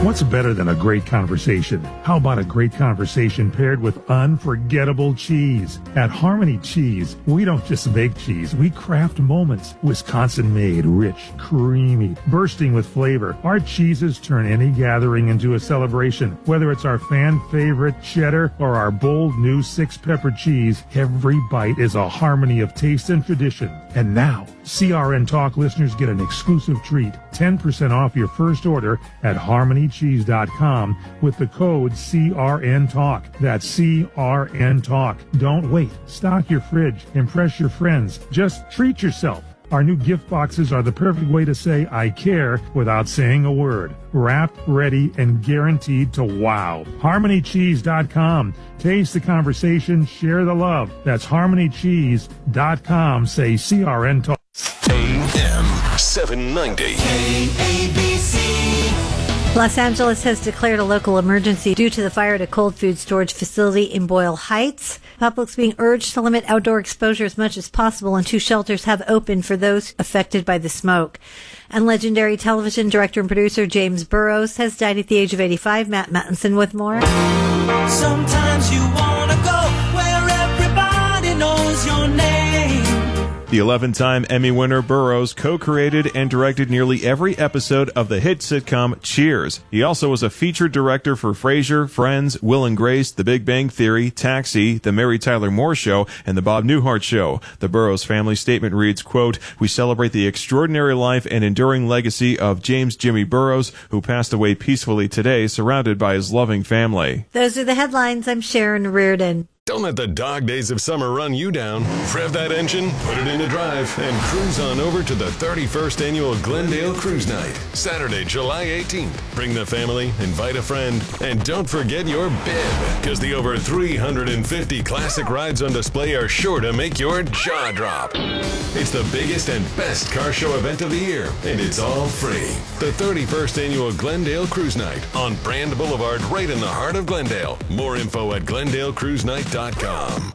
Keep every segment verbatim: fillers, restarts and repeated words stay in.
What's better than a great conversation? How about a great conversation paired with unforgettable cheese? At Harmony Cheese, we don't just make cheese, we craft moments. Wisconsin-made, rich, creamy, bursting with flavor. Our cheeses turn any gathering into a celebration. Whether it's our fan-favorite cheddar or our bold new six-pepper cheese, every bite is a harmony of taste and tradition. And now, C R N Talk listeners get an exclusive treat, ten percent off your first order at harmony cheese dot com with the code C R N Talk. That's C R N Talk. Don't wait. Stock your fridge. Impress your friends. Just treat yourself. Our new gift boxes are the perfect way to say I care without saying a word. Wrapped, ready, and guaranteed to wow. harmony cheese dot com. Taste the conversation, share the love. That's harmony cheese dot com. Say C R N Talk. A M seven ninety. K A B C. Los Angeles has declared a local emergency due to the fire at a cold food storage facility in Boyle Heights. Public's being urged to limit outdoor exposure as much as possible, and two shelters have opened for those affected by the smoke. And legendary television director and producer James Burrows has died at the age of eighty-five. Matt Mattinson with more. Sometimes you want to go where everybody knows your name. The eleven-time Emmy winner Burrows co-created and directed nearly every episode of the hit sitcom Cheers. He also was a featured director for Frasier, Friends, Will and Grace, The Big Bang Theory, Taxi, The Mary Tyler Moore Show, and The Bob Newhart Show. The Burrows family statement reads, quote, "We celebrate the extraordinary life and enduring legacy of James Jimmy Burrows, who passed away peacefully today, surrounded by his loving family." Those are the headlines. I'm Sharon Reardon. Don't let the dog days of summer run you down. Rev that engine, put it into drive, and cruise on over to the thirty-first Annual Glendale Cruise Night, Saturday, July eighteenth. Bring the family, invite a friend, and don't forget your bib, because the over three hundred fifty classic rides on display are sure to make your jaw drop. It's the biggest and best car show event of the year, and it's all free. The thirty-first Annual Glendale Cruise Night on Brand Boulevard, right in the heart of Glendale. More info at glendale cruise night dot com.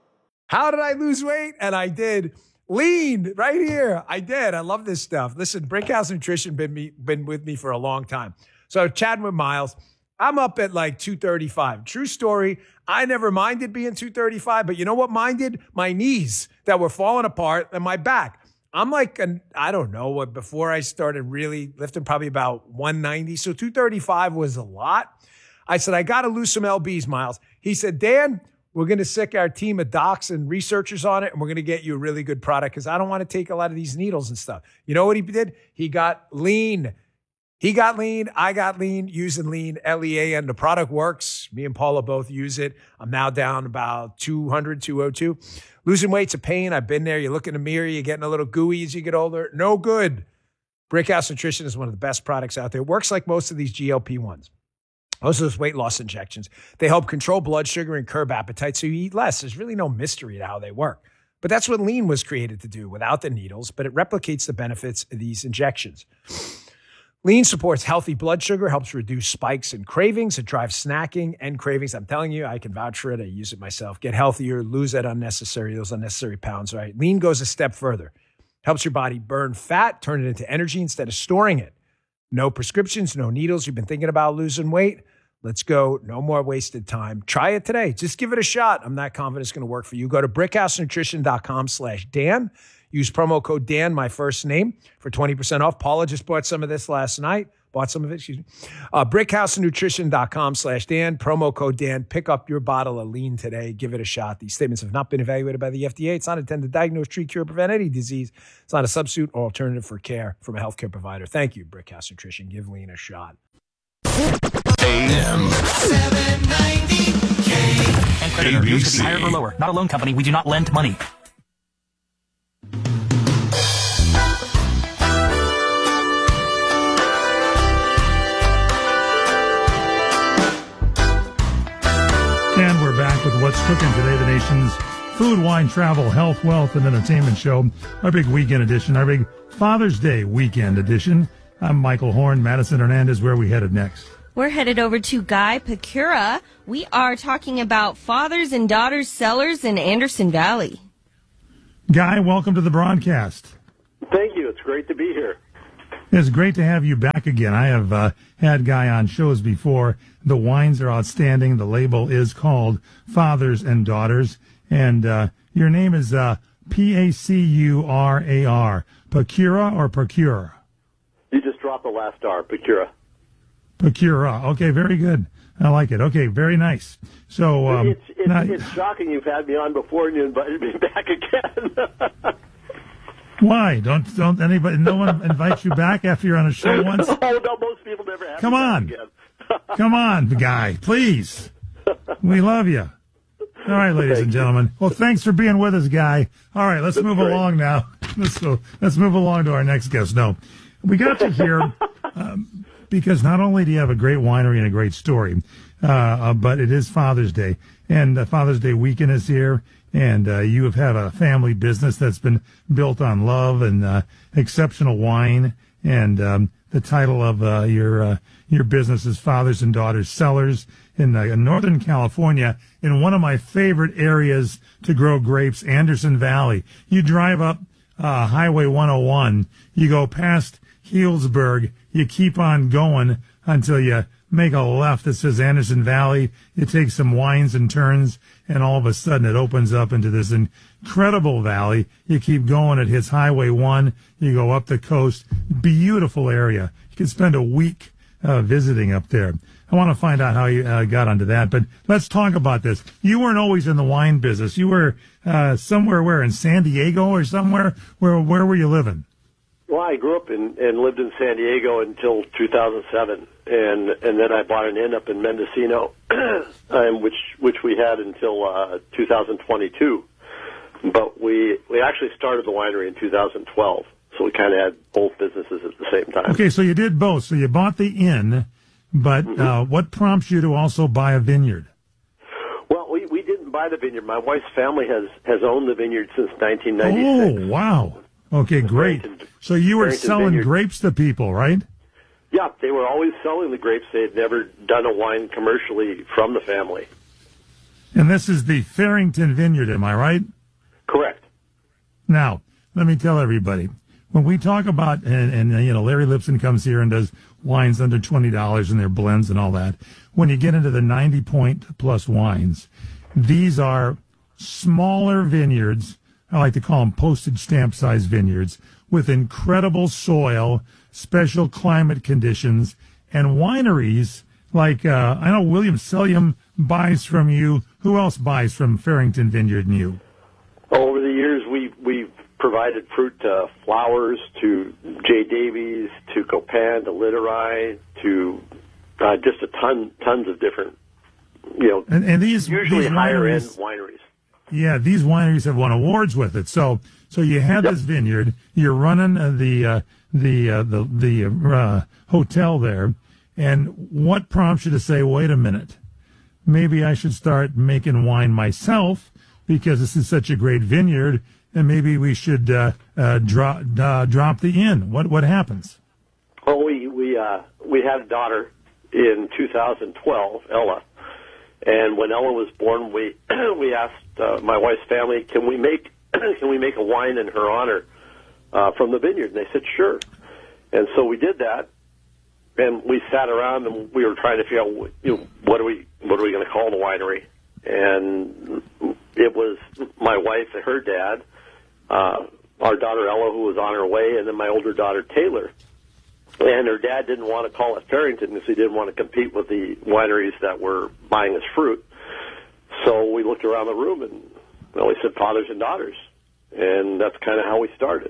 How did I lose weight? And I did. Lean right here. I did. I love this stuff. Listen, Brickhouse Nutrition been me been with me for a long time. So chatting with Miles, I'm up at like two thirty-five. True story. I never minded being two thirty-five, but you know what minded? My knees that were falling apart and my back. I'm like, an, I don't know what, before I started really lifting, probably about one ninety. So two thirty-five was a lot. I said, I got to lose some L Bs, Miles. He said, Dan, we're going to sick our team of docs and researchers on it, and we're going to get you a really good product because I don't want to take a lot of these needles and stuff. You know what he did? He got lean. He got lean. I got lean using lean, L E A, and the product works. Me and Paula both use it. I'm now down about two hundred, two oh two. Losing weight's a pain. I've been there. You look in the mirror, you're getting a little gooey as you get older. No good. Brickhouse Nutrition is one of the best products out there. It works like most of these G L P ones. Most of those weight loss injections, they help control blood sugar and curb appetite so you eat less. There's really no mystery to how they work. But that's what lean was created to do without the needles, but it replicates the benefits of these injections. Lean supports healthy blood sugar, helps reduce spikes and cravings. It drives snacking and cravings. I'm telling you, I can vouch for it. I use it myself. Get healthier, lose that unnecessary, those unnecessary pounds, right? Lean goes a step further. Helps your body burn fat, turn it into energy instead of storing it. No prescriptions, no needles. You've been thinking about losing weight? Let's go. No more wasted time. Try it today. Just give it a shot. I'm not confident it's going to work for you. Go to brickhouse nutrition dot com slash Dan. Use promo code Dan, my first name, for twenty percent off. Paula just bought some of this last night. Bought some of it, excuse me. Uh, brickhouse nutrition dot com slash Dan. Promo code Dan. Pick up your bottle of lean today. Give it a shot. These statements have not been evaluated by the F D A. It's not intended to diagnose, treat, cure, prevent any disease. It's not a substitute or alternative for care from a healthcare provider. Thank you, Brickhouse Nutrition. Give lean a shot. A M seven ninety K. And creditor, yours could be higher or lower. Not a loan company. We do not lend money. And we're back with What's Cooking Today, the nation's food, wine, travel, health, wealth, and entertainment show. Our big weekend edition, our big Father's Day weekend edition. I'm Michael Horn. Madison Hernandez, where are we headed next? We're headed over to Guy Pecora. We are talking about fathers and daughters sellers in Anderson Valley. Guy, welcome to the broadcast. Thank you. It's great to be here. It's great to have you back again. I have uh, had Guy on shows before. The wines are outstanding. The label is called Fathers and Daughters. And uh, your name is uh, P A C U R A R. Pacura or Procura? You just drop the last R, Pacura. Pacura. Okay, very good. I like it. Okay, very nice. So um, it's, it's, now, it's shocking you've had me on before and you invited me back again. why? Don't don't anybody? No one invites you back after you're on a show once. Oh no, most people never have. Come me on, back again. come on, Guy, please. We love you. All right, ladies and gentlemen. Well, thanks for being with us, Guy. All right, let's That's move great. along now. Let's go. Let's move along to our next guest. No, we got to hear. Um, Because not only do you have a great winery and a great story, uh, uh, but it is Father's Day, and uh, Father's Day weekend is here, and uh, you have had a family business that's been built on love and uh, exceptional wine, and um, the title of uh, your uh, your business is Fathers and Daughters Cellars in, uh, in Northern California, in one of my favorite areas to grow grapes, Anderson Valley. You drive up uh, Highway one oh one, you go past Healdsburg, you keep on going until you make a left that says Anderson Valley. You take some winds and turns, and all of a sudden it opens up into this incredible valley. You keep going, it hits Highway one, you go up the coast. Beautiful area. You can spend a week uh, visiting up there. I want to find out how you uh, got onto that, but let's talk about this. You weren't always in the wine business. You were uh, somewhere where, in San Diego or somewhere? Where, where were you living? Well, I grew up in, and lived in San Diego until two thousand seven, and and then I bought an inn up in Mendocino, um, which which we had until uh, two thousand twenty-two. But we we actually started the winery in two thousand twelve, so we kind of had both businesses at the same time. Okay, so you did both. So you bought the inn, but Mm-hmm. uh, what prompts you to also buy a vineyard? Well, we, we didn't buy the vineyard. My wife's family has, has owned the vineyard since nineteen ninety-six. Oh, wow. Okay, great. Barrington- So you were Barrington selling Vineyard. grapes to people, right? Yeah, they were always selling the grapes. They had never done a wine commercially from the family. And this is the Farrington Vineyard, am I right? Correct. Now, let me tell everybody, when we talk about, and, and you know, Larry Lipson comes here and does wines under twenty dollars and their blends and all that, when you get into the ninety point plus wines, these are smaller vineyards. I like to call them postage stamp size vineyards with incredible soil, special climate conditions, and wineries like, uh, I know William Sellium buys from you. Who else buys from Farrington Vineyard and you? Over the years, we, we've provided fruit to Flowers, to J. Davies, to Copan, to Literai, to uh, just a ton, tons of different, you know, And, and these usually these higher-end wineries, wineries. yeah, these wineries have won awards with it. So, so you had Yep. this vineyard. You're running uh, the uh, the uh, the the uh, hotel there, and what prompts you to say, "Wait a minute, maybe I should start making wine myself because this is such a great vineyard, and maybe we should uh, uh, drop uh, drop the inn." What what happens? Well, we we uh, we had a daughter in two thousand twelve, Ella, and when Ella was born, we we asked uh, my wife's family, "Can we make can we make a wine in her honor uh, from the vineyard?" And they said, "Sure." And so we did that, and we sat around and we were trying to figure out, you know, what are we what are we going to call the winery? And it was my wife and her dad, uh, our daughter Ella, who was on her way, and then my older daughter Taylor. And her dad didn't want to call it Farrington because he didn't want to compete with the wineries that were buying his fruit. So we looked around the room and, well, we said Fathers and Daughters. And that's kind of how we started.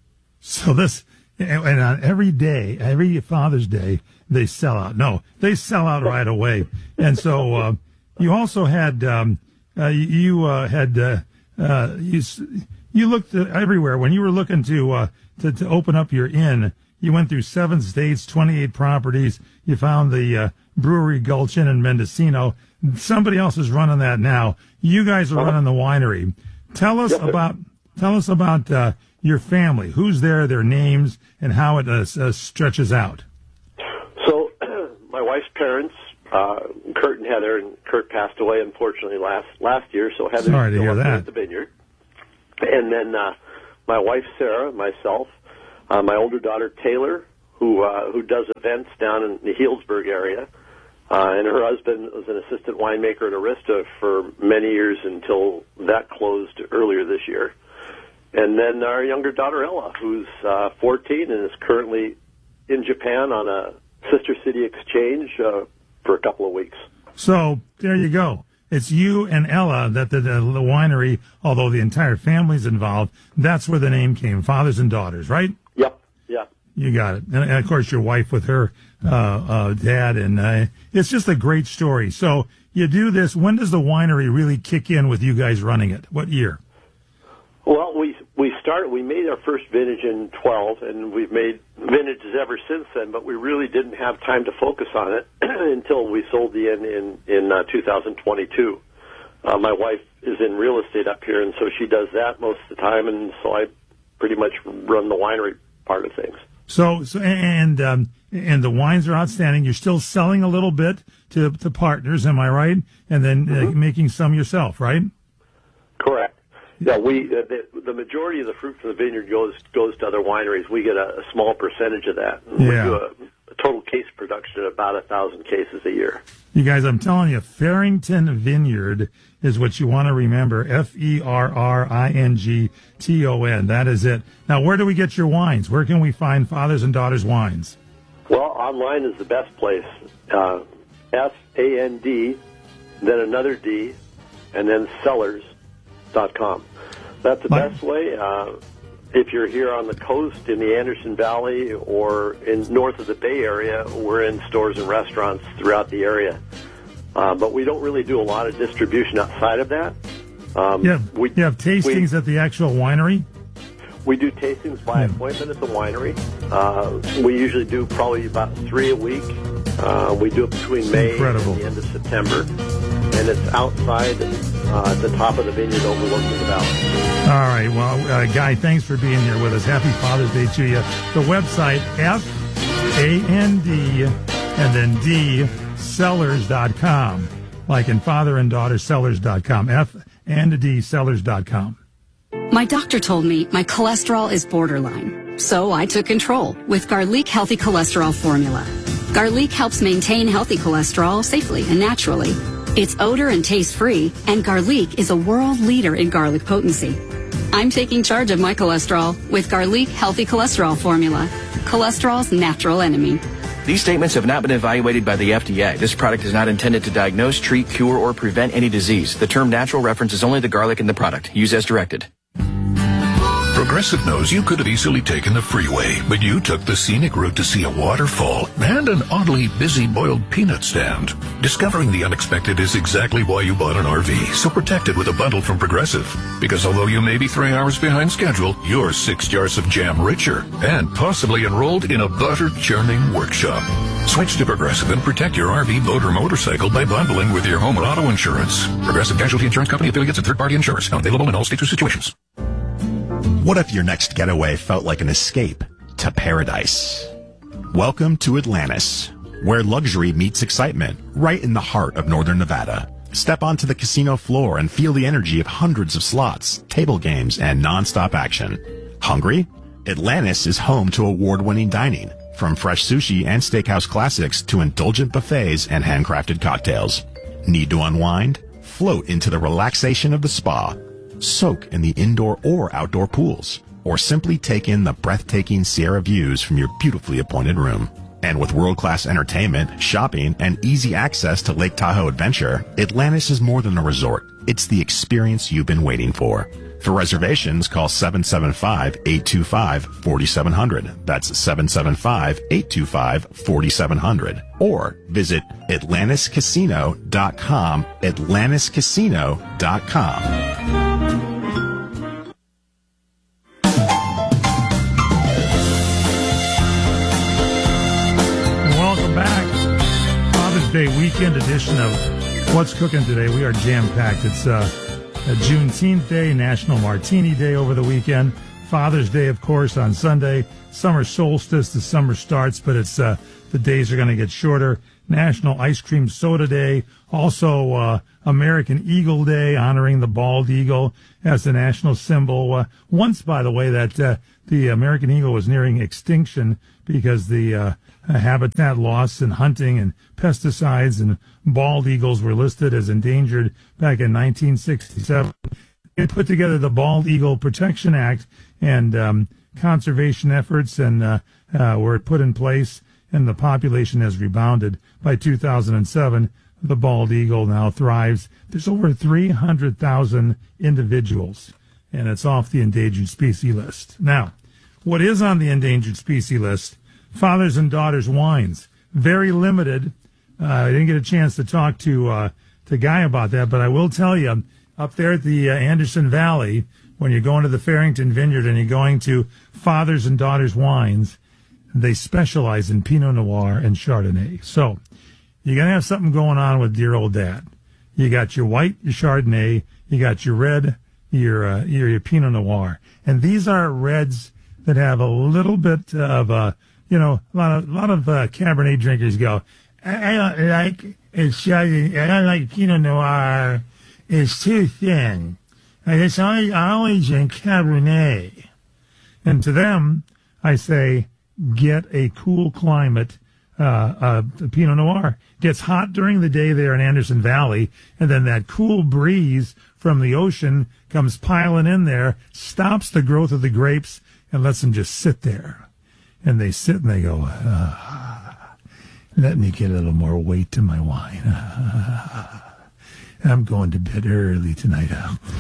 So this, and and on every day, every Father's Day, they sell out. No, they sell out right away. And so uh, you also had, um, uh, you uh, had, uh, uh, you s- you looked everywhere when you were looking to uh, to, to open up your inn. You went through seven states, twenty-eight properties. You found the uh, Brewery Gulch Inn in Mendocino. Somebody else is running that now. You guys are running the winery. Tell us Yes, sir. about tell us about uh, your family. Who's there, their names, and how it uh, uh, stretches out. So my wife's parents, uh, Kurt and Heather, and Kurt passed away, unfortunately, last last year, so Heather's Sorry to still hear up there that. at the vineyard. And then uh, my wife, Sarah, myself, uh, my older daughter, Taylor, who uh, who does events down in the Healdsburg area. Uh, and her husband was an assistant winemaker at Arista for many years until that closed earlier this year. And then our younger daughter, Ella, who's uh, fourteen and is currently in Japan on a sister city exchange uh, for a couple of weeks. So there you go. It's you and Ella that the, the, the winery, although the entire family's involved, that's where the name came, fathers and daughters, right? Yep, yep. You got it. And, and of course, your wife with her uh, uh, dad, and uh, it's just a great story. So you do this. When does the winery really kick in with you guys running it? What year? Well, we we started. We made our first vintage in twelve, and we've made vintages ever since then. But we really didn't have time to focus on it until we sold the inn in in uh, two thousand twenty-two. Uh, my wife is in real estate up here, and so she does that most of the time, and so I pretty much run the winery part of things. So, so and um, and the wines are outstanding. You're still selling a little bit to to partners, am I right? And then mm-hmm. uh, making some yourself, right? Correct. Yeah, we uh, the, the majority of the fruit from the vineyard goes goes to other wineries. We get a, a small percentage of that. And yeah. We do a, a total case production of about a thousand cases a year. You guys, I'm telling you, Farrington Vineyard is what you want to remember. F E R R I N G T O N. That is it. Now, where do we get your wines? Where can we find Fathers and Daughters wines? Well, online is the best place. Uh, S A N D, then another D, and then Cellars dot com. That's the best way. Uh, if you're here on the coast in the Anderson Valley or in north of the Bay Area, we're in stores and restaurants throughout the area. Uh, but we don't really do a lot of distribution outside of that. Um, yeah, we, you have tastings we, at the actual winery? We do tastings by hmm. appointment at the winery. Uh, we usually do probably about three a week. Uh, we do it between May Incredible. and the end of September. And it's outside uh, at the top of the vineyard overlooking the valley. All right. Well, uh, Guy, thanks for being here with us. Happy Father's Day to you. The website, F A N D and then D, Cellars dot com. Like in father and daughter, Cellars dot com. F and D, Cellars dot com. My doctor told me my cholesterol is borderline. So I took control with Garlic Healthy Cholesterol Formula. Garlic helps maintain healthy cholesterol safely and naturally. It's odor and taste free, and Garlic is a world leader in garlic potency. I'm taking charge of my cholesterol with Garlic Healthy Cholesterol Formula, cholesterol's natural enemy. These statements have not been evaluated by the F D A. This product is not intended to diagnose, treat, cure, or prevent any disease. The term natural references only the garlic in the product. Use as directed. Progressive knows you could have easily taken the freeway, but you took the scenic route to see a waterfall and an oddly busy boiled peanut stand. Discovering the unexpected is exactly why you bought an R V, so protect it with a bundle from Progressive. Because although you may be three hours behind schedule, you're six jars of jam richer and possibly enrolled in a butter-churning workshop. Switch to Progressive and protect your R V, boat, or motorcycle by bundling with your home and auto insurance. Progressive Casualty Insurance Company affiliates and third-party insurers. Not available in all states or situations. What if your next getaway felt like an escape to paradise? Welcome to Atlantis, where luxury meets excitement, right in the heart of northern Nevada. Step onto the casino floor and feel the energy of hundreds of slots, table games, and non-stop action. Hungry? Atlantis is home to award-winning dining, from fresh sushi and steakhouse classics to indulgent buffets and handcrafted cocktails. Need to unwind? Float into the relaxation of the spa. Soak in the indoor or outdoor pools, or simply take in the breathtaking Sierra views from your beautifully appointed room. And with world-class entertainment, shopping, and easy access to Lake Tahoe Adventure, Atlantis is more than a resort. It's the experience you've been waiting for. For reservations, call seven seven five, eight two five, four seven zero zero. That's seven seven five, eight two five, four seven zero zero. Or visit Atlantis Casino dot com, Atlantis Casino dot com. Welcome back. Father's Day weekend edition of What's Cooking Today. We are jam-packed. It's uh, a Juneteenth Day, National Martini Day over the weekend. Father's Day, of course, on Sunday. Summer solstice, the summer starts, but it's uh, the days are going to get shorter. National Ice Cream Soda Day. Also, uh, American Eagle Day, honoring the bald eagle as the national symbol. Uh, once, by the way, that uh, the American eagle was nearing extinction because the uh, habitat loss and hunting and pesticides and bald eagles were listed as endangered back in nineteen sixty-seven. It put together the Bald Eagle Protection Act and um, conservation efforts, and uh, uh, were put in place, and the population has rebounded. By two thousand seven, the bald eagle now thrives. There's over three hundred thousand individuals, and it's off the endangered species list. Now, what is on the endangered species list? Fathers and daughters wines. Very limited. Uh, I didn't get a chance to talk to uh, to Guy about that, but I will tell you, up there at the uh, Anderson Valley, when you're going to the Farrington Vineyard and you're going to Fathers and Daughters Wines, they specialize in Pinot Noir and Chardonnay. So you're going to have something going on with dear old dad. You got your white, your Chardonnay, you got your red, your, uh, your, your Pinot Noir. And these are reds that have a little bit of, uh, you know, a lot of, a lot of uh, Cabernet drinkers go, I, I don't like, it's Chardonnay, I don't like Pinot Noir. It's too thin. I just only, I only drink Cabernet. And to them, I say, get a cool climate, uh, uh, Pinot Noir. Gets hot during the day there in Anderson Valley, and then that cool breeze from the ocean comes piling in there, stops the growth of the grapes, and lets them just sit there. And they sit and they go, ah, let me get a little more weight to my wine. Ah, I'm going to bed early tonight.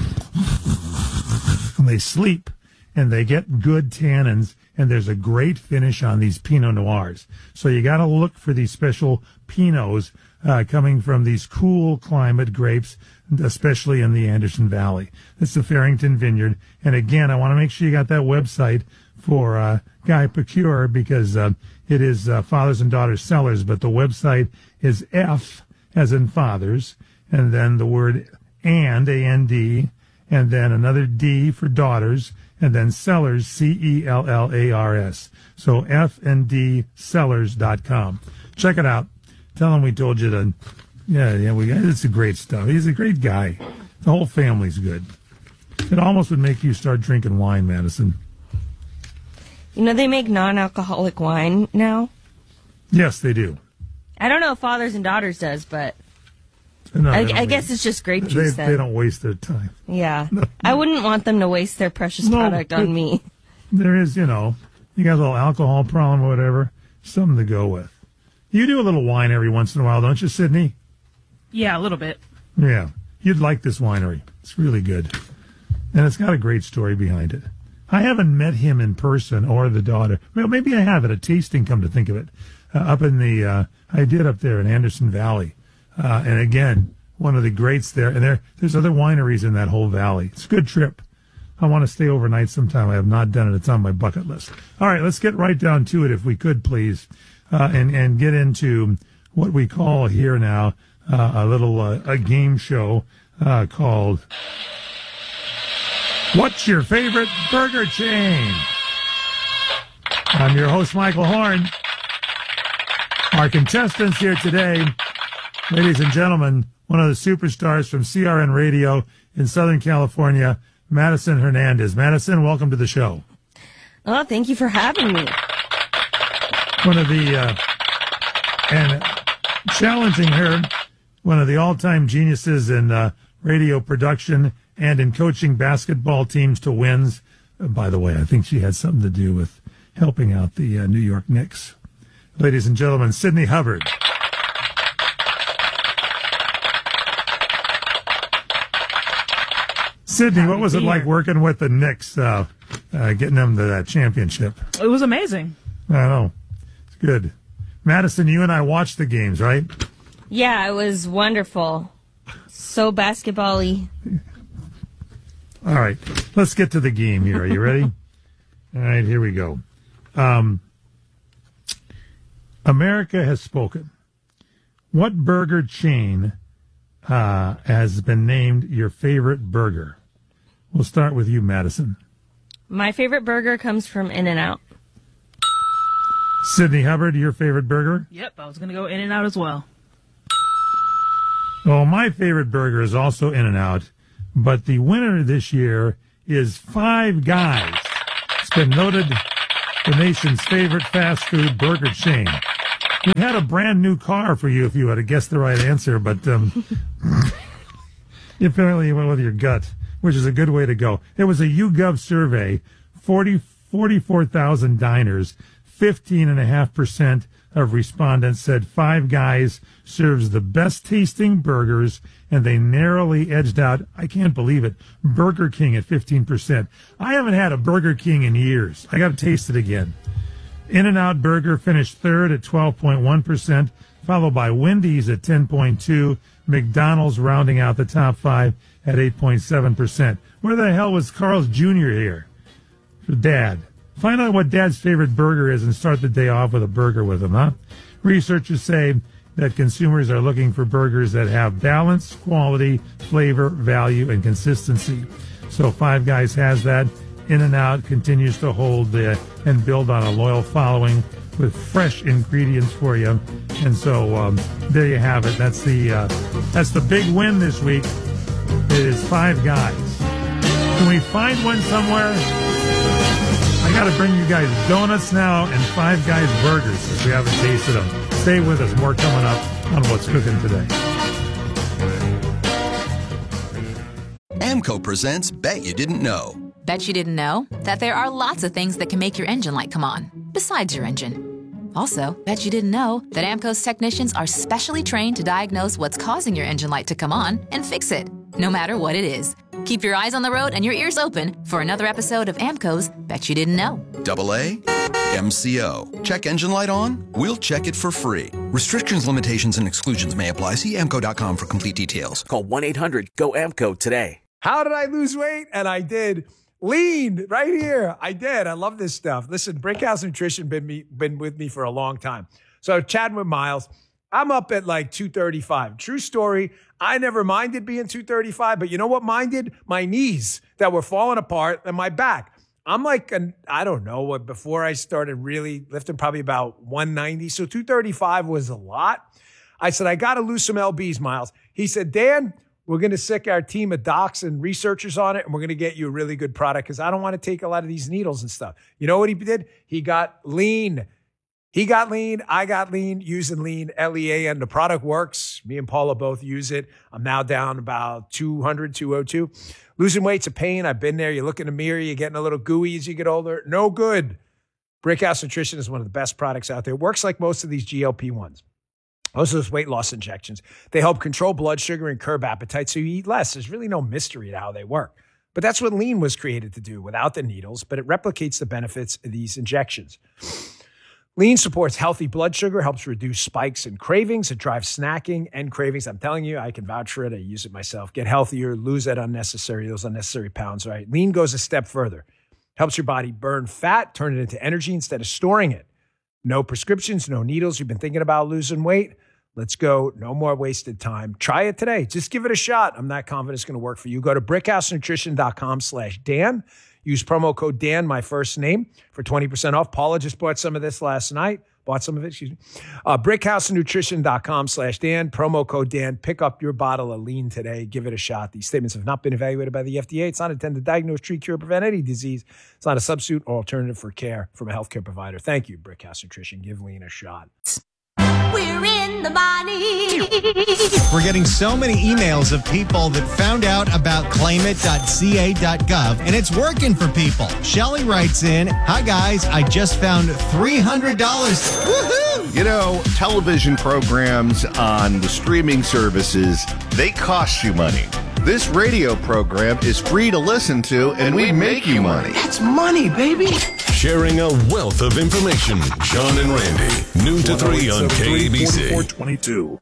And they sleep, and they get good tannins, and there's a great finish on these Pinot Noirs. So you got to look for these special Pinots uh, coming from these cool climate grapes, especially in the Anderson Valley. It's the Farrington Vineyard. And again, I want to make sure you got that website for uh, Guy Procure, because uh, it is uh, Fathers and Daughters Cellars, but the website is F as in fathers, and then the word and, A N D, and then another D for daughters, and then Cellars, C E L L A R S. So F and D Cellars dot com. Check it out. Tell him we told you to, yeah, yeah, we got, it's a great stuff. He's a great guy. The whole family's good. It almost would make you start drinking wine, Madison. You know, they make non-alcoholic wine now? Yes, they do. I don't know if Fathers and Daughters does, but no, I, I guess it's just grape juice they, then. They don't waste their time. Yeah. I wouldn't want them to waste their precious No, product on it- me. There is, you know, you got a little alcohol problem or whatever, something to go with. You do a little wine every once in a while, don't you, Sydney? Yeah, a little bit. Yeah. You'd like this winery. It's really good. And it's got a great story behind it. I haven't met him in person or the daughter. Well, maybe I have at a tasting, come to think of it. Uh, up in the, uh, I did up there in Anderson Valley. Uh, and again, one of the greats there. And there, there's other wineries in that whole valley. It's a good trip. I want to stay overnight sometime. I have not done it. It's on my bucket list. All right, let's get right down to it, if we could, please, uh, and, and get into what we call here now uh, a little uh, a game show uh, called What's Your Favorite Burger Chain? I'm your host, Michael Horn. Our contestants here today, ladies and gentlemen, one of the superstars from C R N Radio in Southern California, Madison Hernandez. Madison, welcome to the show. Oh, thank you for having me. One of the, uh, and challenging her, one of the all-time geniuses in uh, radio production and in coaching basketball teams to wins. Uh, by the way, I think she had something to do with helping out the uh, New York Knicks. Ladies and gentlemen, Sydney Hubbard. Sydney, what was it like working with the Knicks, uh, uh, getting them to that championship? It was amazing. I know. It's good. Madison, you and I watched the games, right? Yeah, it was wonderful. So basketball-y. All right. Let's get to the game here. Are you ready? All right, here we go. Um, America has spoken. What burger chain uh, has been named your favorite burger? We'll start with you, Madison. My favorite burger comes from In-N-Out. Sydney Hubbard, your favorite burger? Yep, I was going to go In-N-Out as well. Well, my favorite burger is also In-N-Out, but the winner this year is Five Guys. It's been noted the nation's favorite fast food burger chain. We had a brand new car for you if you had guessed the right answer, but um, apparently you went with your gut, which is a good way to go. It was a YouGov survey, forty, forty-four thousand diners, fifteen point five percent of respondents said Five Guys serves the best tasting burgers, and they narrowly edged out, I can't believe it, Burger King at fifteen percent. I haven't had a Burger King in years. I got to taste it again. In-N-Out Burger finished third at twelve point one percent, followed by Wendy's at ten point two percent, McDonald's rounding out the top five at eight point seven percent. Where the hell was Carl's Junior here? For Dad. Find out what Dad's favorite burger is and start the day off with a burger with him, huh? Researchers say that consumers are looking for burgers that have balance, quality, flavor, value, and consistency. So Five Guys has that. In-N-Out continues to hold the, and build on a loyal following with fresh ingredients for you. And so um, there you have it. That's the uh, that's the big win this week. It is Five Guys. Can we find one somewhere? I got to bring you guys donuts now and Five Guys burgers since we haven't tasted them. Stay with us. More coming up on What's Cooking Today. AMCO presents Bet You Didn't Know. Bet you didn't know that there are lots of things that can make your engine light come on, besides your engine. Also, bet you didn't know that AMCO's technicians are specially trained to diagnose what's causing your engine light to come on and fix it, no matter what it is. Keep your eyes on the road and your ears open for another episode of AMCO's Bet You Didn't Know. Double A, M C O. Check engine light on? We'll check it for free. Restrictions, limitations, and exclusions may apply. See A M C O dot com for complete details. Call one eight hundred go A M C O today. How did I lose weight? And I did. Lean right here. I did. I love this stuff. Listen, Brickhouse Nutrition been me been with me for a long time. So chatting with Miles, I'm up at like two thirty-five. True story. I never minded being two thirty-five, but you know what minded? My knees that were falling apart and my back. I'm like, an, I don't know, what before I started really lifting, probably about one ninety. So two thirty-five was a lot. I said, I got to lose some L Bs, Miles. He said, Dan, we're going to sick our team of docs and researchers on it, and we're going to get you a really good product because I don't want to take a lot of these needles and stuff. You know what he did? He got lean. He got lean. I got lean using lean, L E A N. The product works. Me and Paula both use it. I'm now down about two hundred, two oh two. Losing weight's a pain. I've been there. You look in the mirror. You're getting a little gooey as you get older. No good. Brickhouse Nutrition is one of the best products out there. It works like most of these G L P ones. Most of those weight loss injections, they help control blood sugar and curb appetite so you eat less. There's really no mystery to how they work. But that's what lean was created to do without the needles, but it replicates the benefits of these injections. Lean supports healthy blood sugar, helps reduce spikes and cravings. It drives snacking and cravings. I'm telling you, I can vouch for it. I use it myself. Get healthier, lose that unnecessary, those unnecessary pounds, right? Lean goes a step further. Helps your body burn fat, turn it into energy instead of storing it. No prescriptions, no needles. You've been thinking about losing weight? Let's go. No more wasted time. Try it today. Just give it a shot. I'm not confident it's going to work for you. Go to brickhousenutrition.com slash Dan. Use promo code Dan, my first name, for twenty percent off. Paula just bought some of this last night. Bought some of it, excuse me. Uh, brickhousenutrition.com slash Dan. Promo code Dan. Pick up your bottle of lean today. Give it a shot. These statements have not been evaluated by the F D A. It's not intended to diagnose, treat, cure, prevent any disease. It's not a substitute or alternative for care from a healthcare provider. Thank you, Brickhouse Nutrition. Give lean a shot. We're in the money. We're getting so many emails of people that found out about claim it dot c a dot gov, and it's working for people. Shelly writes in, hi guys, I just found three hundred dollars. Woohoo! You know, television programs on the streaming services, they cost you money. This radio program is free to listen to, and, and we, we make, make you money. That's money, baby. Sharing a wealth of information. Sean and Randy, noon to three on K A B C. forty-four twenty-two.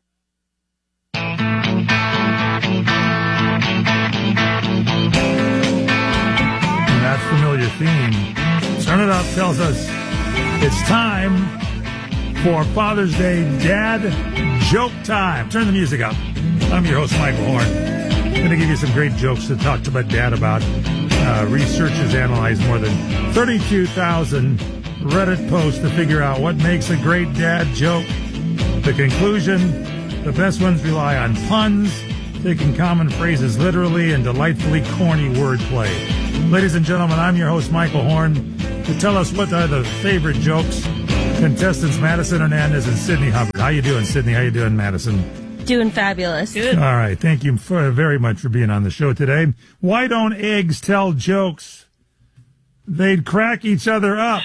That familiar theme. Turn It Up tells us it's time for Father's Day Dad Joke Time. Turn the music up. I'm your host, Michael Horn. I'm going to give you some great jokes to talk to my dad about. Uh, researchers analyzed more than thirty-two thousand Reddit posts to figure out what makes a great dad joke. The conclusion, the best ones rely on puns, taking common phrases literally, and delightfully corny wordplay. Ladies and gentlemen, I'm your host, Michael Horn. To tell us what are the favorite jokes, contestants Madison Hernandez and Sydney Hubbard. How you doing, Sydney? How you doing, Madison? Doing fabulous. Good. All right. Thank you for, very much for being on the show today. Why don't eggs tell jokes? They'd crack each other up.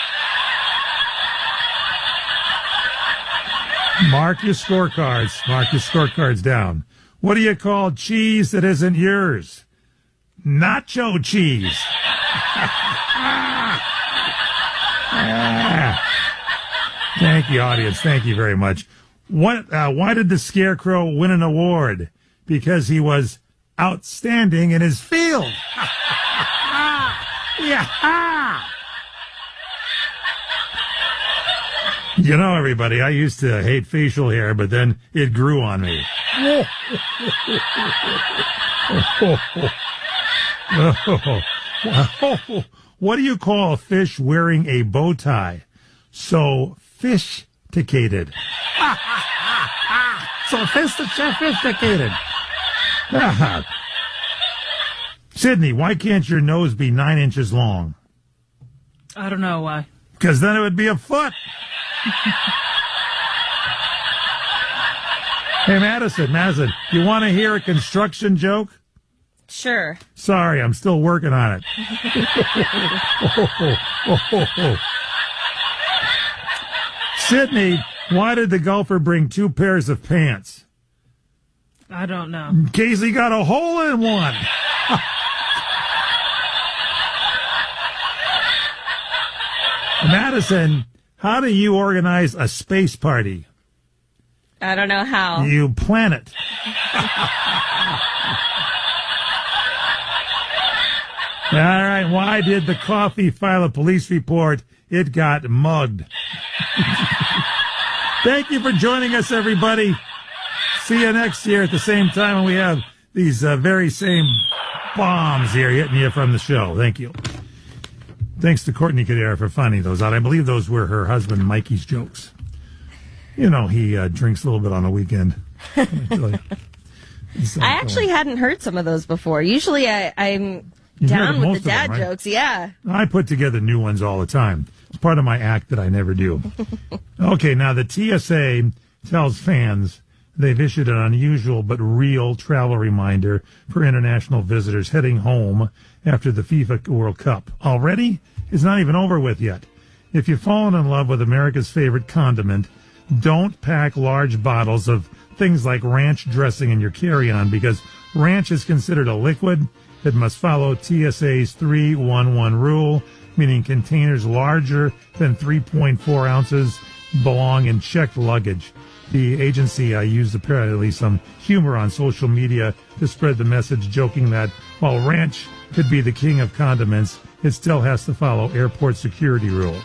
Mark your scorecards. Mark your scorecards down. What do you call cheese that isn't yours? Nacho cheese. Thank you, audience. Thank you very much. What? Uh, why did the Scarecrow win an award? Because he was outstanding in his field. Yeah. You know, everybody, I used to hate facial hair, but then it grew on me. What do you call a fish wearing a bow tie? Sophisticated. Sophisticated. Sydney, why can't your nose be nine inches long? I don't know why. Because then it would be a foot. Hey, Madison, Madison, you want to hear a construction joke? Sure. Sorry, I'm still working on it. oh, oh, oh, oh, oh. Sydney, why did the golfer bring two pairs of pants? I don't know. In case he got a hole in one. Madison, how do you organize a space party? I don't know how. You plan it. All right, why did the coffee file a police report? It got mugged. Thank you for joining us, everybody. See you next year at the same time when we have these uh, very same bombs here hitting you from the show. Thank you. Thanks to Courtney Cadera for finding those out. I believe those were her husband Mikey's jokes. You know, he uh, drinks a little bit on the weekend. I actually hadn't heard some of those before. Usually I, I'm You've down heard with the dad them, right? jokes. Yeah. I put together new ones all the time. It's part of my act that I never do. Okay, now the T S A tells fans they've issued an unusual but real travel reminder for international visitors heading home after the FIFA World Cup. Already? It's not even over with yet. If you've fallen in love with America's favorite condiment, don't pack large bottles of things like ranch dressing in your carry-on because ranch is considered a liquid that must follow T S A's three one one rule, meaning containers larger than three point four ounces belong in checked luggage. The agency uh, used apparently some humor on social media to spread the message, joking that while ranch could be the king of condiments, it still has to follow airport security rules.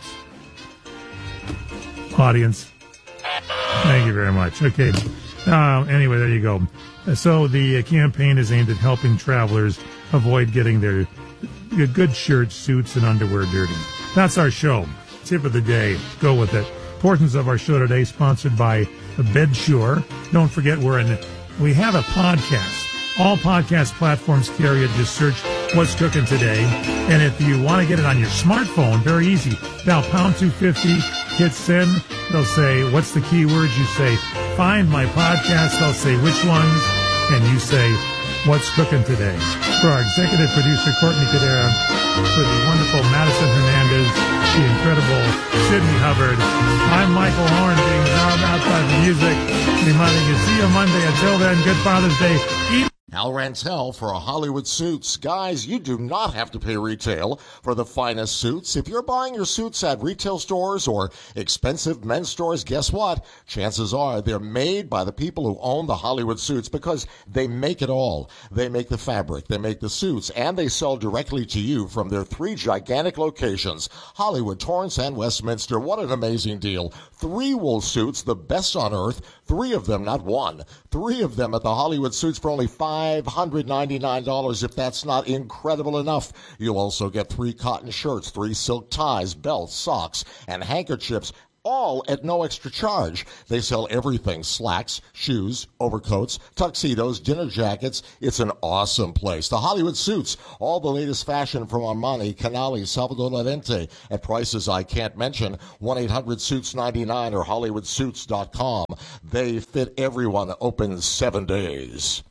Audience, thank you very much. Okay. Uh, anyway, there you go. So the uh, campaign is aimed at helping travelers avoid getting their uh, good shirts, suits, and underwear dirty. That's our show. Tip of the day. Go with it. Portions of our show today sponsored by Bedsure. Don't forget we're in. We have a podcast. All podcast platforms carry it. Just search What's Cooking Today. And if you want to get it on your smartphone, very easy. Dial pound two fifty, hit send. They'll say, what's the keyword? You say, find my podcast. They'll say, which ones? And you say, What's Cooking Today? For our executive producer, Courtney Cadera, for the wonderful Madison Hernandez, the incredible Sydney Hubbard, I'm Michael Horn, being drowned out by the music, reminding you, see you Monday. Until then, good Father's Day. Eat Al Rantel for a Hollywood Suits. Guys, you do not have to pay retail for the finest suits. If you're buying your suits at retail stores or expensive men's stores, guess what? Chances are they're made by the people who own the Hollywood Suits because they make it all. They make the fabric, they make the suits, and they sell directly to you from their three gigantic locations, Hollywood, Torrance, and Westminster. What an amazing deal. Three wool suits, the best on earth. Three of them, not one. Three of them at the Hollywood Suits for only five five hundred ninety-nine dollars. If that's not incredible enough, you'll also get three cotton shirts, three silk ties, belts, socks, and handkerchiefs, all at no extra charge. They sell everything: slacks, shoes, overcoats, tuxedos, dinner jackets. It's an awesome place. The Hollywood Suits, all the latest fashion from Armani, Canali, Salvador Lorente at prices I can't mention. one eight hundred suits ninety-nine or hollywood suits dot com. They fit everyone, open seven days.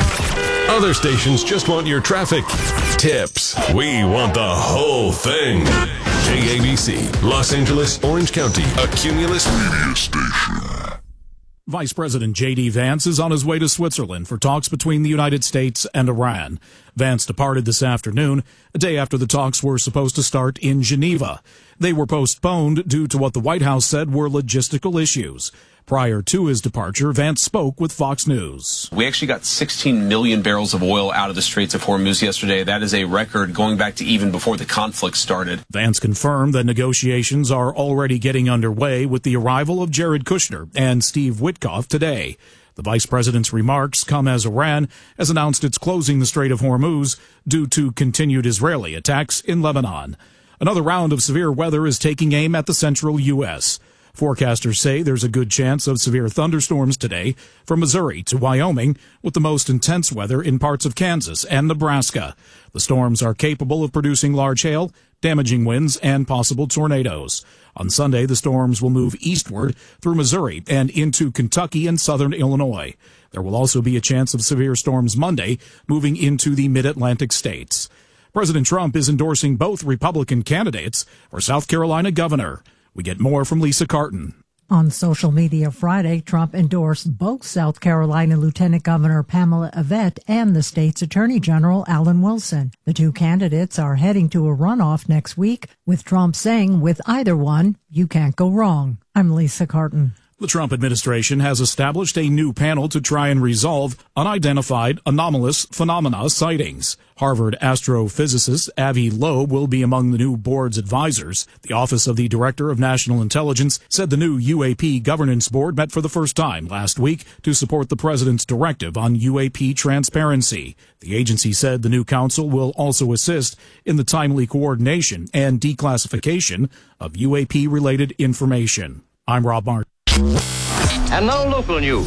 Other stations just want your traffic tips. We want the whole thing. K A B C, Los Angeles, Orange County, a Cumulus media station. Vice President J D. Vance is on his way to Switzerland for talks between the United States and Iran. Vance departed this afternoon, a day after the talks were supposed to start in Geneva. They were postponed due to what the White House said were logistical issues. Prior to his departure, Vance spoke with Fox News. We actually got sixteen million barrels of oil out of the Straits of Hormuz yesterday. That is a record going back to even before the conflict started. Vance confirmed that negotiations are already getting underway with the arrival of Jared Kushner and Steve Witkoff today. The vice president's remarks come as Iran has announced it's closing the Strait of Hormuz due to continued Israeli attacks in Lebanon. Another round of severe weather is taking aim at the central U S Forecasters say there's a good chance of severe thunderstorms today from Missouri to Wyoming, with the most intense weather in parts of Kansas and Nebraska. The storms are capable of producing large hail, damaging winds, and possible tornadoes. On Sunday, the storms will move eastward through Missouri and into Kentucky and southern Illinois. There will also be a chance of severe storms Monday, moving into the mid-Atlantic states. President Trump is endorsing both Republican candidates for South Carolina governor. We get more from Lisa Carton. On social media Friday, Trump endorsed both South Carolina Lieutenant Governor Pamela Yvette and the state's Attorney General Alan Wilson. The two candidates are heading to a runoff next week, with Trump saying with either one, you can't go wrong. I'm Lisa Carton. The Trump administration has established a new panel to try and resolve unidentified anomalous phenomena sightings. Harvard astrophysicist Avi Loeb will be among the new board's advisors. The Office of the Director of National Intelligence said the new U A P governance board met for the first time last week to support the president's directive on U A P transparency. The agency said the new council will also assist in the timely coordination and declassification of U A P-related information. I'm Rob Martin. And now local news.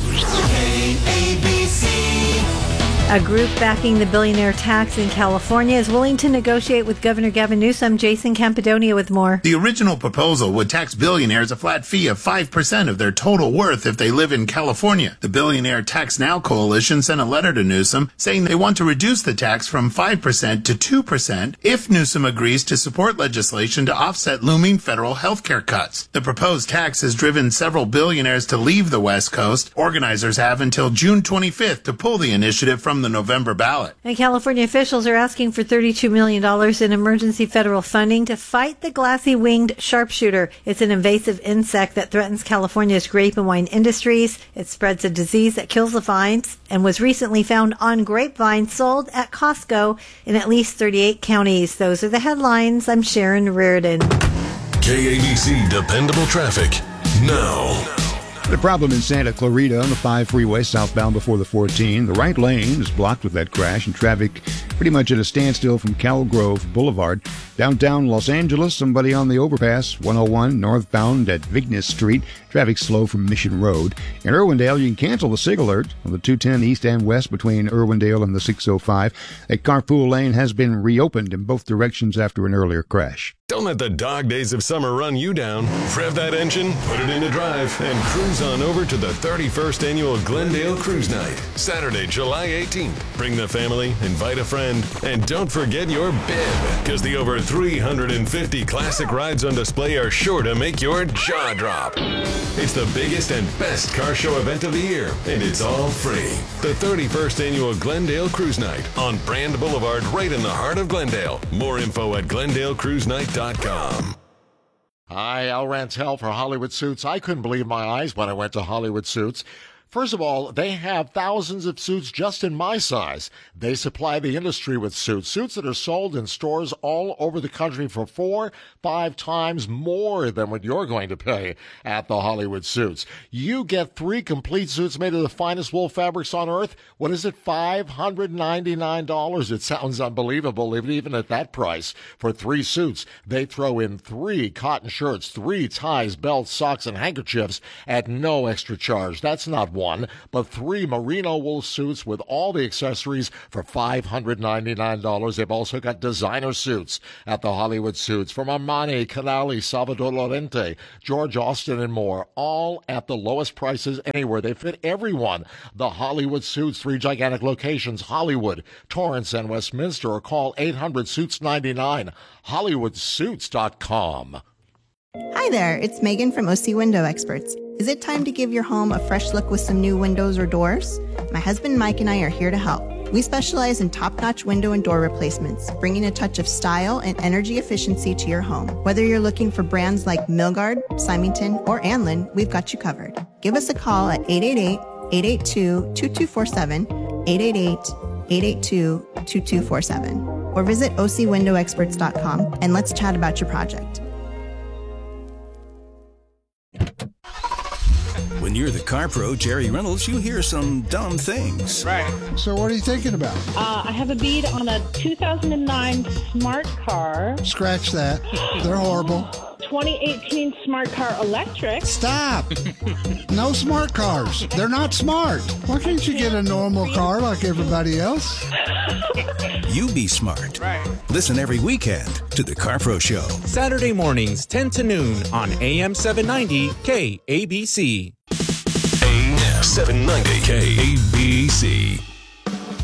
A group backing the billionaire tax in California is willing to negotiate with Governor Gavin Newsom. Jason Campidonia with more. The original proposal would tax billionaires a flat fee of five percent of their total worth if they live in California. The Billionaire Tax Now Coalition sent a letter to Newsom saying they want to reduce the tax from five percent to two percent if Newsom agrees to support legislation to offset looming federal health care cuts. The proposed tax has driven several billionaires to leave the West Coast. Organizers have until June twenty-fifth to pull the initiative from the November ballot. And California officials are asking for thirty-two million dollars in emergency federal funding to fight the glassy-winged sharpshooter. It's an invasive insect that threatens California's grape and wine industries. It spreads a disease that kills the vines and was recently found on grapevines sold at Costco in at least thirty-eight counties. Those are the headlines. I'm Sharon Reardon. K A B C Dependable Traffic now. The problem in Santa Clarita on the five freeway southbound before the fourteen. The right lane is blocked with that crash and traffic pretty much at a standstill from Cal Grove Boulevard. Downtown Los Angeles, somebody on the overpass, one oh one northbound at Vignes Street. Traffic slow from Mission Road. In Irwindale, you can cancel the SIG alert on the two ten east and west between Irwindale and the six oh five. A carpool lane has been reopened in both directions after an earlier crash. Don't let the dog days of summer run you down. Rev that engine, put it into drive, and cruise on over to the thirty-first Annual Glendale Cruise Night, Saturday, July eighteenth. Bring the family, invite a friend, and don't forget your bib, because the over three hundred fifty classic rides on display are sure to make your jaw drop. It's the biggest and best car show event of the year, and it's all free. The thirty-first Annual Glendale Cruise Night on Brand Boulevard, right in the heart of Glendale. More info at glendale cruise night dot com. Hi, Al Rantel for Hollywood Suits. I couldn't believe my eyes when I went to Hollywood Suits. First of all, they have thousands of suits just in my size. They supply the industry with suits, suits that are sold in stores all over the country for four, five times more than what you're going to pay at the Hollywood Suits. You get three complete suits made of the finest wool fabrics on earth. What is it, five hundred ninety-nine dollars? It sounds unbelievable, even at that price. For three suits, they throw in three cotton shirts, three ties, belts, socks, and handkerchiefs at no extra charge. That's not one. One, but three merino wool suits with all the accessories for five hundred ninety-nine dollars. They've also got designer suits at the Hollywood Suits from Armani, Canali, Salvador Lorente, George Austin, and more, all at the lowest prices anywhere. They fit everyone. The Hollywood Suits, three gigantic locations, Hollywood, Torrance, and Westminster, or call eight hundred suits ninety-nine, hollywood suits dot com. Hi there, it's Megan from O C Window Experts. Is it time to give your home a fresh look with some new windows or doors? My husband Mike and I are here to help. We specialize in top-notch window and door replacements, bringing a touch of style and energy efficiency to your home. Whether you're looking for brands like Milgard, Symington, or Anlin, we've got you covered. Give us a call at eight eight eight, eight eight two, two two four seven, eight eight eight, eight eight two, two two four seven, or visit O C window experts dot com and let's chat about your project. When you're the car pro, Jerry Reynolds, you hear some dumb things. Right. So what are you thinking about? Uh, I have a bead on a two thousand nine Smart Car. Scratch that. They're horrible. twenty eighteen Smart Car Electric. Stop. No smart cars. They're not smart. Why can't you get a normal car like everybody else? You be smart. Right. Listen every weekend to the Car Pro Show. Saturday mornings, ten to noon on A M seven ninety K A B C. A M seven ninety K A B C.